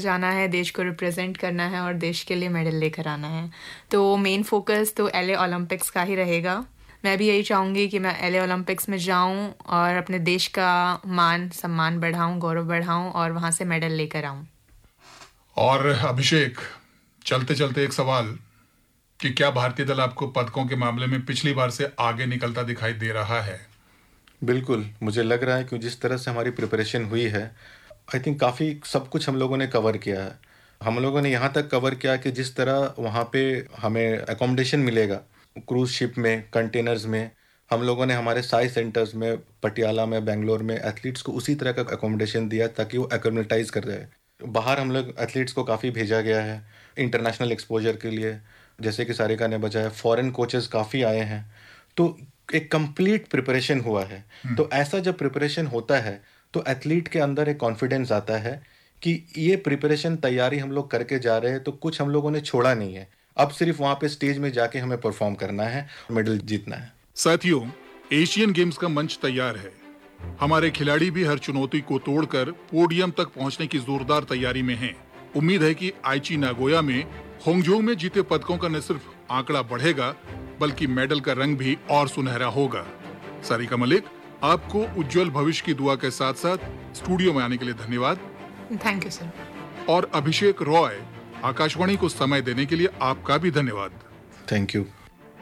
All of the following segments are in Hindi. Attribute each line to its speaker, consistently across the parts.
Speaker 1: जाना है, देश को रिप्रेजेंट करना है और देश के लिए मेडल लेकर आना है। तो मेन फोकस तो एलए ओलंपिक्स का ही रहेगा। मैं भी यही चाहूँगी कि मैं एलए ओलंपिक्स में जाऊँ और अपने देश का मान सम्मान बढ़ाऊँ, गौरव बढ़ाऊँ और वहाँ से मेडल लेकर आऊँ।
Speaker 2: और अभिषेक, चलते चलते एक सवाल कि क्या भारतीय दल आपको पदकों के मामले में पिछली बार से आगे निकलता दिखाई दे रहा है?
Speaker 3: बिल्कुल, मुझे लग रहा है कि जिस तरह से हमारी प्रिपरेशन हुई है, आई थिंक काफ़ी सब कुछ हम लोगों ने कवर किया है। हम लोगों ने यहाँ तक कवर किया कि जिस तरह वहाँ पे हमें एकोमोडेशन मिलेगा, क्रूज़ शिप में, कंटेनर्स में, हम लोगों ने हमारे साई सेंटर्स में, पटियाला में, बेंगलोर में एथलीट्स को उसी तरह का एकोमोडेशन दिया ताकि वो एक्लिमेटाइज़ कर जाए। बाहर हम लोग एथलीट्स को काफ़ी भेजा गया है इंटरनेशनल एक्सपोजर के लिए, जैसे कि सारिका ने बताया, फॉरेन कोचेस काफ़ी आए हैं, तो एक कंप्लीट प्रिपरेशन हुआ है। तो ऐसा जब प्रिपरेशन होता है तो एथलीट के अंदर एक कॉन्फिडेंस आता है कि ये प्रिपरेशन तैयारी हम लोग करके जा रहे हैं, तो कुछ हम लोगों ने छोड़ा नहीं है, अब सिर्फ वहाँ पे स्टेज में जाके हमें परफॉर्म करना है, मेडल जीतना है।
Speaker 2: साथियों, एशियन गेम्स का मंच तैयार है। हमारे खिलाड़ी भी हर चुनौती को तोड़कर पोडियम तक पहुंचने की जोरदार तैयारी में हैं। उम्मीद है कि आईची नागोया में होंगजोंग में जीते पदकों का न सिर्फ आंकड़ा बढ़ेगा बल्कि मेडल का रंग भी और सुनहरा होगा। सारिका मलिक, आपको उज्जवल भविष्य की दुआ के साथ साथ स्टूडियो में आने के लिए धन्यवाद।
Speaker 1: Thank you sir.
Speaker 2: और अभिषेक रॉय, आकाशवाणी को समय देने के लिए आपका भी धन्यवाद।
Speaker 3: Thank you.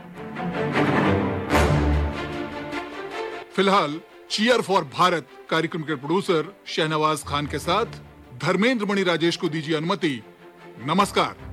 Speaker 2: फिलहाल चीयर फॉर भारत कार्यक्रम के प्रोड्यूसर शहनवाज खान के साथ धर्मेंद्र मणि राजेश को दीजिए अनुमति। नमस्कार।